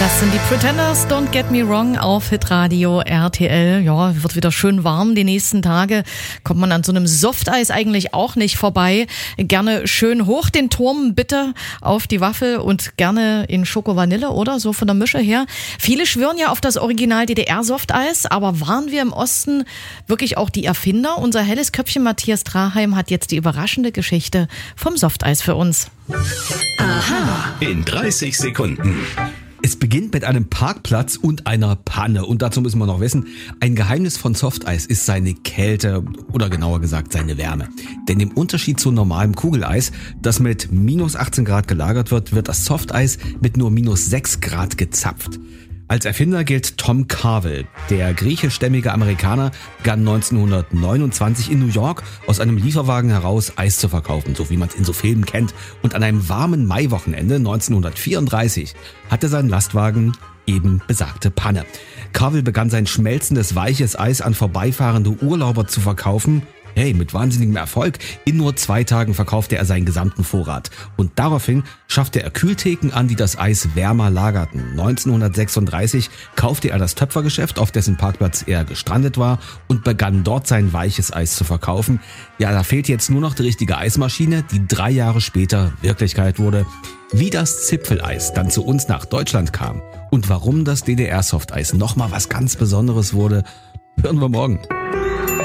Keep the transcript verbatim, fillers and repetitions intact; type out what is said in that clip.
Das sind die Pretenders, Don't Get Me Wrong auf Hitradio R T L. Ja, wird wieder schön warm die nächsten Tage. Kommt man an so einem Softeis eigentlich auch nicht vorbei. Gerne schön hoch den Turm, bitte auf die Waffel und gerne in Schoko-Vanille oder so von der Mische her. Viele schwören ja auf das Original D D R-Softeis, aber waren wir im Osten wirklich auch die Erfinder? Unser helles Köpfchen Matthias Traheim hat jetzt die überraschende Geschichte vom Softeis für uns. Aha. In dreißig Sekunden. Es beginnt mit einem Parkplatz und einer Panne. Und dazu müssen wir noch wissen, ein Geheimnis von Softeis ist seine Kälte oder genauer gesagt seine Wärme. Denn im Unterschied zu normalem Kugeleis, das mit minus achtzehn Grad gelagert wird, wird das Softeis mit nur minus sechs Grad gezapft. Als Erfinder gilt Tom Carvel. Der griechischstämmige Amerikaner begann neunzehnhundertneunundzwanzig in New York aus einem Lieferwagen heraus Eis zu verkaufen, so wie man es in so Filmen kennt. Und an einem warmen Maiwochenende neunzehnhundertvierunddreißig hatte sein Lastwagen eben besagte Panne. Carvel begann sein schmelzendes, weiches Eis an vorbeifahrende Urlauber zu verkaufen. Hey, mit wahnsinnigem Erfolg. In nur zwei Tagen verkaufte er seinen gesamten Vorrat. Und daraufhin schaffte er Kühltheken an, die das Eis wärmer lagerten. neunzehnhundertsechsunddreißig kaufte er das Töpfergeschäft, auf dessen Parkplatz er gestrandet war, und begann dort sein weiches Eis zu verkaufen. Ja, da fehlt jetzt nur noch die richtige Eismaschine, die drei Jahre später Wirklichkeit wurde. Wie das Zipfeleis dann zu uns nach Deutschland kam und warum das D D R-Softeis nochmal was ganz Besonderes wurde, hören wir morgen.